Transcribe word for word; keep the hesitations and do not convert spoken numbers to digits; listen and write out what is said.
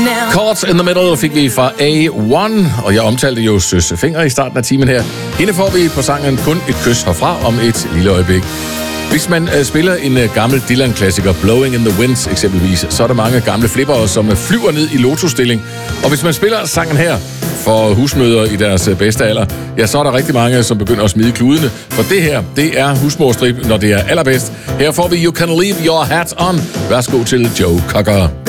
Caught in the Middle fik vi fra A et, og jeg omtalte jo Søs Fenger i starten af timen her. Hende får vi på sangen Kun et kys herfra om et lille øjeblik. Hvis man uh, spiller en uh, gammel Dylan-klassiker, Blowing in the Winds eksempelvis, så er der mange gamle flippere, som uh, flyver ned i lotusstilling. Og hvis man spiller sangen her for husmødre i deres uh, bedste alder, ja, så er der rigtig mange, som begynder at smide kludene. For det her, det er husmorstrip, når det er allerbedst. Her får vi You Can Leave Your Hat On. Værsgo til Joe Cocker.